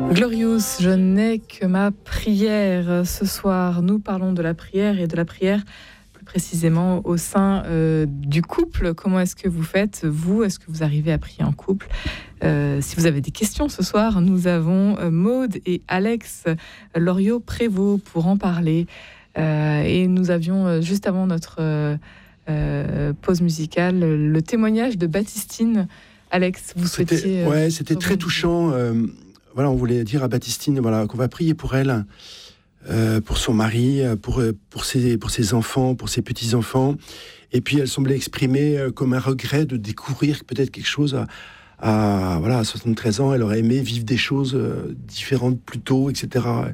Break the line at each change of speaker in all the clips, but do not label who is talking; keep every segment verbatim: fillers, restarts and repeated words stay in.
Glorious, je n'ai que ma prière. Ce soir, nous parlons de la prière et de la prière plus précisément au sein euh, du couple. Comment est-ce que vous faites, vous? Est-ce que vous arrivez à prier en couple? euh, Si vous avez des questions ce soir, nous avons euh, Maude et Alex Loriot-Prévost pour en parler. Euh, et nous avions, euh, juste avant notre euh, euh, pause musicale, le témoignage de Baptistine. Alex, vous
c'était,
souhaitiez... Euh,
ouais, c'était très touchant. Euh, voilà, on voulait dire à Baptistine voilà, qu'on va prier pour elle, euh, pour son mari, pour, pour, ses, pour ses enfants, pour ses petits-enfants. Et puis, elle semblait exprimer comme un regret de découvrir peut-être quelque chose à, à, voilà, à soixante-treize ans. Elle aurait aimé vivre des choses différentes plus tôt, et cetera.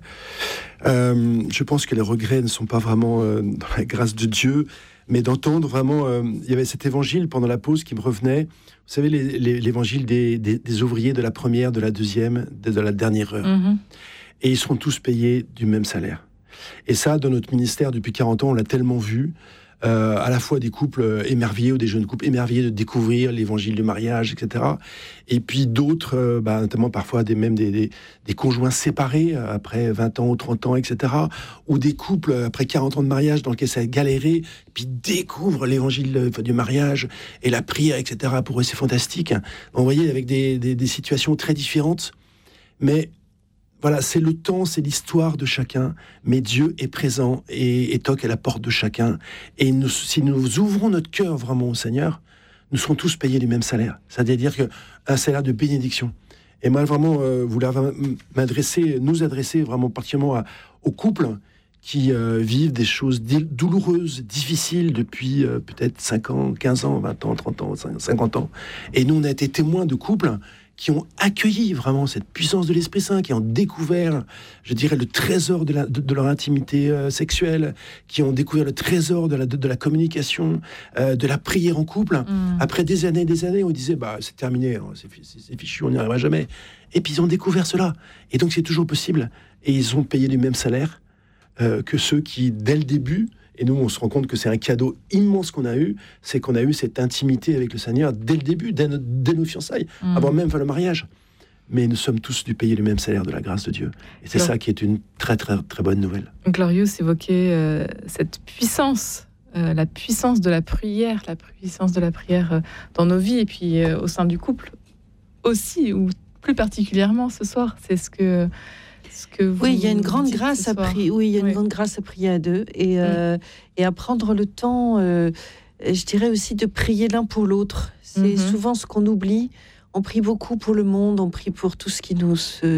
Euh, je pense que les regrets ne sont pas vraiment euh, dans la grâce de Dieu, mais d'entendre vraiment... Euh, il y avait cet évangile pendant la pause qui me revenait. Vous savez, les, les, l'évangile des, des, des ouvriers de la première, de la deuxième, de, de la dernière heure. Mmh. Et ils seront tous payés du même salaire. Et ça, dans notre ministère, depuis quarante ans, on l'a tellement vu. Euh, à la fois des couples émerveillés ou des jeunes couples émerveillés de découvrir l'évangile du mariage, et cetera. Et puis d'autres, euh, bah, notamment parfois des, même des, des, des conjoints séparés euh, après vingt ans ou trente ans, et cetera. Ou des couples après quarante ans de mariage dans lesquels ça a galéré, et puis découvrent l'évangile du mariage et la prière, et cetera. Pour eux, c'est fantastique. Vous voyez, avec des, des, des situations très différentes, mais... Voilà, c'est le temps, c'est l'histoire de chacun, mais Dieu est présent et, et toque à la porte de chacun. Et nous, si nous ouvrons notre cœur vraiment au Seigneur, nous serons tous payés du même salaire. C'est-à-dire qu'un salaire de bénédiction. Et moi, vraiment, euh, vouloir m'adresser, nous adresser vraiment particulièrement à, aux couples qui euh, vivent des choses douloureuses, difficiles depuis euh, peut-être cinq ans, quinze ans, vingt ans, trente ans, cinquante ans. Et nous, on a été témoins de couples qui ont accueilli vraiment cette puissance de l'Esprit Saint, qui ont découvert, je dirais, le trésor de, la, de, de leur intimité euh, sexuelle, qui ont découvert le trésor de la, de, de la communication, euh, de la prière en couple. Mmh. Après des années et des années, on disait, bah, c'est terminé, hein, c'est, c'est, c'est fichu, on n'y arrivera jamais. Et puis ils ont découvert cela. Et donc c'est toujours possible. Et ils ont payé du même salaire euh, que ceux qui, dès le début, et nous, on se rend compte que c'est un cadeau immense qu'on a eu, c'est qu'on a eu cette intimité avec le Seigneur dès le début, dès, notre, dès nos fiançailles, mmh. avant même le mariage. Mais nous sommes tous dû payer le même salaire de la grâce de Dieu. Et c'est Glor- ça qui est une très, très, très bonne nouvelle.
Glorious évoquait euh, cette puissance, euh, la puissance de la prière, la puissance de la prière euh, dans nos vies, et puis euh, au sein du couple aussi, ou plus particulièrement ce soir. C'est ce que... Que
oui, il y a une grande grâce à prier. Oui, il y a une oui. grande grâce à prier à deux et mm. euh, et à prendre le temps. Euh, je dirais aussi de prier l'un pour l'autre. C'est mm-hmm. souvent ce qu'on oublie. On prie beaucoup pour le monde, on prie pour tout ce qui nous se